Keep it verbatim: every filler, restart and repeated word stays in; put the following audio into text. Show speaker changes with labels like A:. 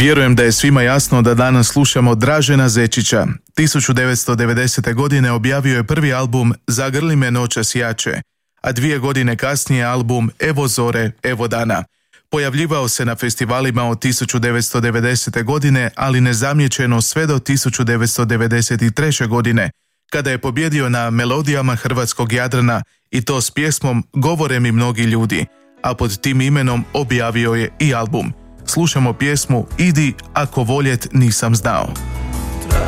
A: Vjerujem da je svima jasno da danas slušamo Dražena Zečića. tisuću devetsto devedesete. godine objavio je prvi album Zagrli me noćas jače, a dvije godine kasnije album Evo zore, evo dana. Pojavljivao se na festivalima od tisuću devetsto devedesete. godine, ali nezamjećeno sve do tisuću devetsto devedeset treće. godine, kada je pobjedio na melodijama hrvatskog Jadrana i to s pjesmom Govore mi mnogi ljudi, a pod tim imenom objavio je i album. Slušamo pjesmu Idi ako voljet nisam znao.